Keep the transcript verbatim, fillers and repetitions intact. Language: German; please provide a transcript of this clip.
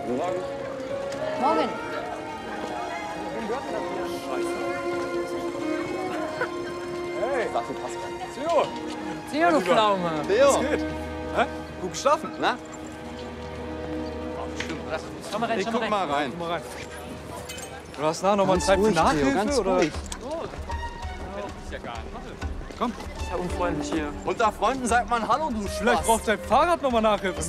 Morgen. Morgen. Hey. Sag du Pascal. Theo. Theo, du Pflaume. Theo. Was geht? Hä? Gut geschlafen? Na? Komm mal rein, Ich komm mal guck rein. mal rein. Guck mal rein. Du hast nachher noch mal Ganz Zeit für ruhig, Theo, Nachhilfe, ganz oder? ruhig. Komm. Ist ja unfreundlich hier. Unter Freunden sagt man Hallo, du Vielleicht Spaß. braucht dein Fahrrad noch mal Nachhilfe.